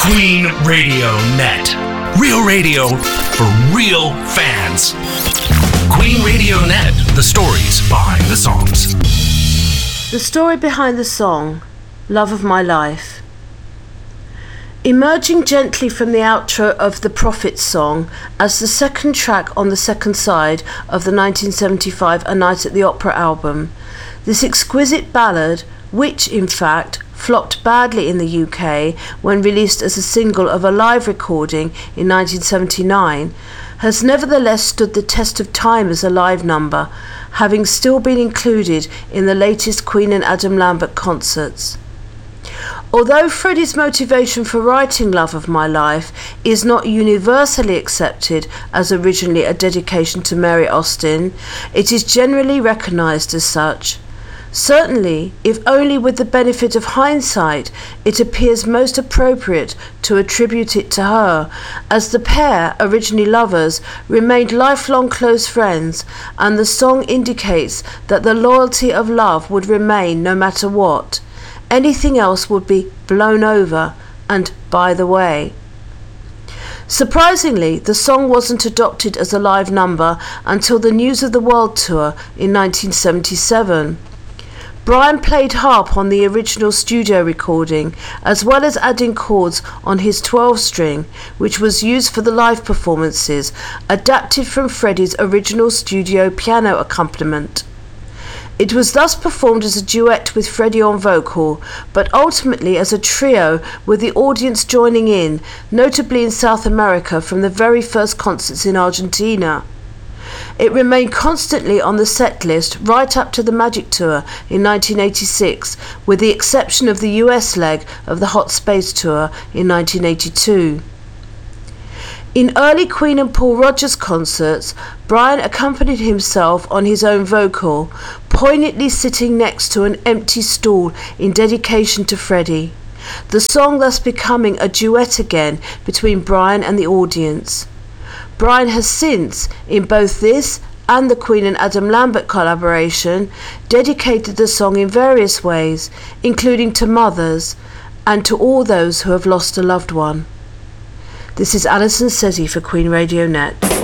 Queen Radio Net. Real radio for real fans. Queen Radio Net. The stories behind the songs. The story behind the song, Love of My Life. Emerging gently from the outro of the Prophet song as the second track on the second side of the 1975 A Night at the Opera album, this exquisite ballad, which in fact flopped badly in the UK when released as a single of a live recording in 1979, has nevertheless stood the test of time as a live number, having still been included in the latest Queen and Adam Lambert concerts. Although Freddie's motivation for writing Love of My Life is not universally accepted as originally a dedication to Mary Austin, it is generally recognised as such. Certainly, if only with the benefit of hindsight, it appears most appropriate to attribute it to her, as the pair, originally lovers, remained lifelong close friends, and the song indicates that the loyalty of love would remain no matter what. Anything else would be blown over and by the way. Surprisingly, the song wasn't adopted as a live number until the News of the World tour in 1977. Brian played harp on the original studio recording, as well as adding chords on his 12-string, which was used for the live performances, adapted from Freddie's original studio piano accompaniment. It was thus performed as a duet with Freddie on vocal, but ultimately as a trio with the audience joining in, notably in South America from the very first concerts in Argentina. It remained constantly on the set list right up to the Magic Tour in 1986, with the exception of the US leg of the Hot Space Tour in 1982. In early Queen and Paul Rodgers concerts, Brian accompanied himself on his own vocal, poignantly sitting next to an empty stool in dedication to Freddie, the song thus becoming a duet again between Brian and the audience. Brian has since, in both this and the Queen and Adam Lambert collaboration, dedicated the song in various ways, including to mothers and to all those who have lost a loved one. This is Alison Sezzi for Queen Radio Net.